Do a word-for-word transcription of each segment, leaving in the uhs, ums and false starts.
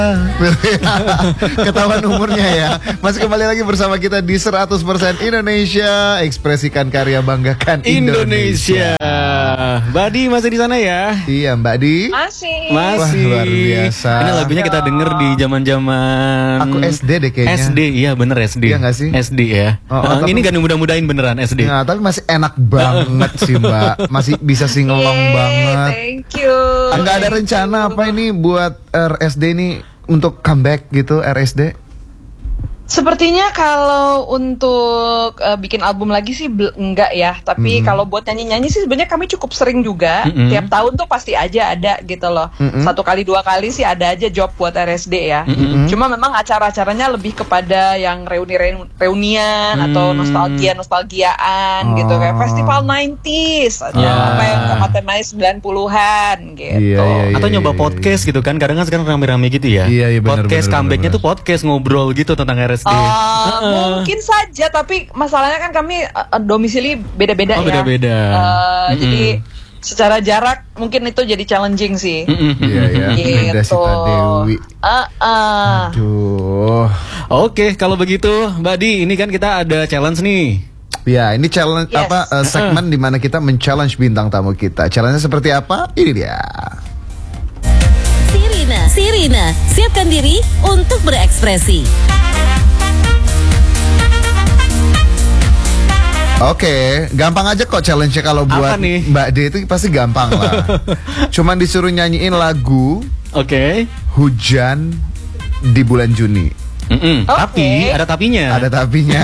Ketahuan umurnya ya. Masih kembali lagi bersama kita di seratus persen Indonesia. Ekspresikan karya, banggakan Indonesia, Indonesia. Mbak Di masih di sana ya? Iya Mbak Di. Masih. Masih. Wah, luar biasa. Ini lagunya kita denger di zaman-zaman Aku S D deh kayaknya. S D, iya bener S D. Iya nggak sih? S D ya. Oh, oh, uh, tapi- Ini gak mudah-mudahin beneran S D. Nah, tapi masih enak banget sih Mbak. Masih bisa singelong Yeay, banget. Thank you. Enggak ada Thank rencana you. apa ini buat R S D ini untuk comeback gitu, R S D? Sepertinya kalau untuk uh, bikin album lagi sih bel- enggak ya. Tapi Mm-mm. kalau buat nyanyi-nyanyi sih sebenarnya kami cukup sering juga. Mm-mm. Tiap tahun tuh pasti aja ada gitu loh. Mm-mm. Satu kali dua kali sih ada aja job buat R S D ya. Mm-mm. Cuma memang acara-acaranya lebih kepada yang reuni-reunian Hmm. atau nostalgia-nostalgiaan Oh. gitu, kayak festival sembilan puluh atau Ya. apa yang tema-temanya sembilan puluhan gitu. Iya, iya, iya. Atau nyoba podcast gitu kan. Kadang kan sekarang rame-rame gitu ya. Iya, iya, bener, Podcast bener, comebacknya bener, tuh podcast ngobrol gitu tentang R S D. Uh, Heeh. mungkin saja, tapi masalahnya kan kami uh, domisili beda-beda Oh, ya. beda-beda. Uh, Mm-mm. Jadi secara jarak mungkin itu jadi challenging sih. Mm-mm. Iya ya, Neda Gitu. Sita Dewi. Uh, uh. Aduh. Oke, kalau begitu Mbak Di, ini kan kita ada challenge nih. Ya, ini challenge Yes. apa uh, segmen di mana kita men-challenge bintang tamu kita. Challenge-nya seperti apa? Ini dia. Sirina, Sirina, siapkan diri untuk berekspresi. Oke, gampang aja kok challenge-nya kalau buat Apa nih? Mbak D itu pasti gampang lah. Cuman disuruh nyanyiin lagu Oke. Hujan di bulan Juni. Mm-mm. Oke. Tapi ada tapinya. Ada tapinya.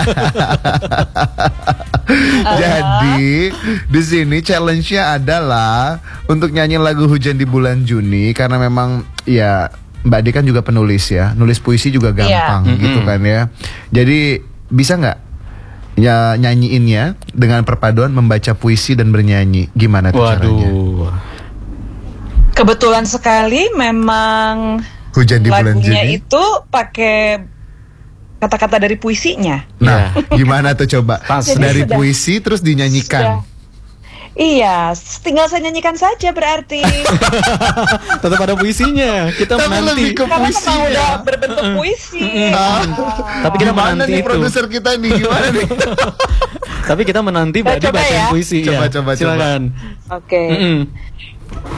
Jadi di sini challenge-nya adalah untuk nyanyiin lagu Hujan di bulan Juni karena memang ya Mbak D kan juga penulis ya, nulis puisi juga gampang Iya. gitu Mm-mm. kan ya. Jadi bisa nggak ya nyanyiinnya dengan perpaduan membaca puisi dan bernyanyi? Gimana tuh caranya? Waduh. Kebetulan sekali memang Hujan di bulan lagunya Juni. itu pakai kata-kata dari puisinya. Nah, gimana tuh coba? Pas. Jadi Dari sudah- puisi terus dinyanyikan. Sudah. Iya, tinggal saya nyanyikan saja berarti. Tetap ada puisinya. Kita Tapi menanti. lebih ke Karena memang puisinya. udah berbentuk puisi. Ah. Tapi kita Gimana menanti nih itu. produser kita nih? Gimana nih? Tapi kita menanti Kita Mbak Di coba bacain ya. puisi. Coba, ya. coba, coba. Silakan. Oke. Mm-mm.